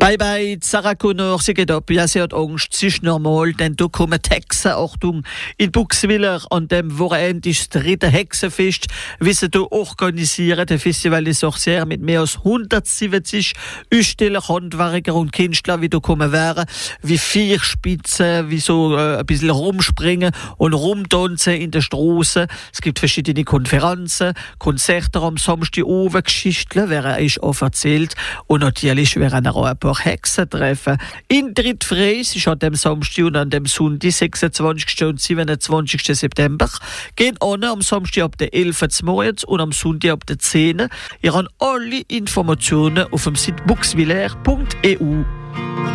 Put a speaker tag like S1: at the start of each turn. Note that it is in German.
S1: Bye, Sarah Connor, sie geht ab. Ja, sie hat Angst, es ist normal, denn da kommen Hexen, Achtung, in Buxwiller an dem Wochenende ist das 3. Hexenfest, wie sie da organisieren, der Festival des Sorcières mit mehr als 170 Aussteller, Handwerker und Künstler, wie da kommen wären, wie Vierspitzen, wie so ein bisschen rumspringen und rumtanzen in der Straße. Es gibt verschiedene Konferenzen, Konzerte am Samstag oben, Geschichten, wer ist auch erzählt und natürlich werden auch ein paar Hexen treffen. Eintritt frei ist an dem Samstag und an dem Sonntag, 26. und 27. September. Gehen am Samstag ab der 11. morgens und am Sonntag ab der 10. Ihr habt alle Informationen auf dem Site buxwiller.eu.